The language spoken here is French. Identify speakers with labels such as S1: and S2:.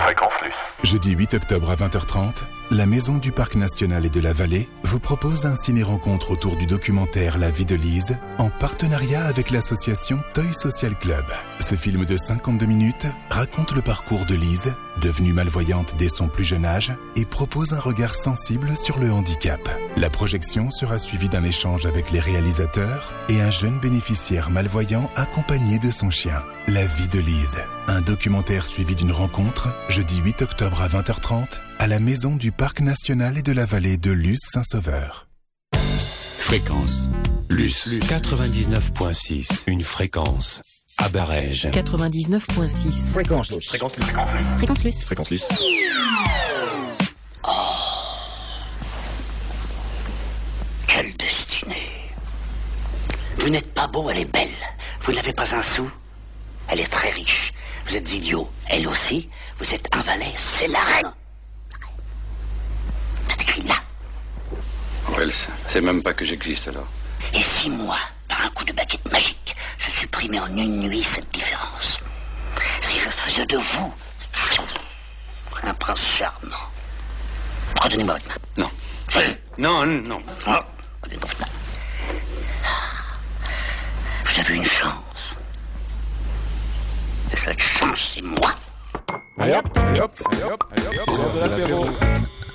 S1: Fréquence Luce.
S2: Jeudi 8 octobre à 20h30, la Maison du Parc National et de la Vallée vous propose un ciné-rencontre autour du documentaire La vie de Lise en partenariat avec l'association Toy Social Club. Ce film de 52 minutes raconte le parcours de Lise, devenue malvoyante dès son plus jeune âge, et propose un regard sensible sur le handicap. La projection sera suivie d'un échange avec les réalisateurs et un jeune bénéficiaire malvoyant accompagné de son chien. La vie de Lise, un documentaire suivi d'une rencontre, jeudi 8 octobre à 20h30, à la Maison du Parc National et de la Vallée de Luce-Saint-Sauveur.
S3: Fréquence Luce 99.6, une fréquence à Barège.
S4: 99.6.
S5: Fréquence Luce.
S1: Fréquence Luce.
S4: Fréquence Luce.
S1: Fréquence Luce.
S6: Quelle destinée! Vous n'êtes pas beau, elle est belle. Vous n'avez pas un sou. Elle est très riche. Vous êtes idiot, elle aussi. Vous êtes un valet, c'est la reine. C'est écrit là.
S7: Wells, c'est même pas que j'existe alors.
S6: Et si moi, par un coup de baguette magique, je supprimais en une nuit cette différence? Si je faisais de vous un prince charmant? Redonnez-moi votre main.
S7: Non. Non.
S6: Redonnez-moi votre main. Vous avez une chance. Et cette chance, c'est moi.
S1: Allez hop, allez hop, allez hop, allez hop.
S5: C'est l'heure de l'apéro.